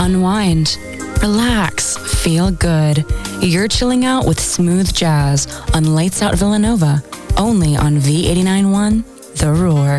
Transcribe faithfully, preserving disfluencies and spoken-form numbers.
unwind, relax, feel good. You're chilling out with smooth jazz on Lights Out Villanova, only on V eighty-nine point one The Roar.